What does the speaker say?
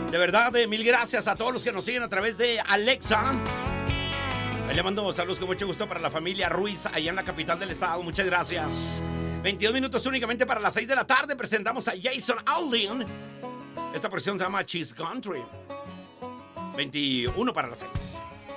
De verdad, mil gracias a todos los que nos siguen a través de Alexa. Le mando saludos con mucho gusto para la familia Ruiz, allá en la capital del estado. Muchas gracias. 22 minutos únicamente para las 6 de la tarde. Presentamos a Jason Aldean. Esta porción se llama Cheese Country. 21 para las 6.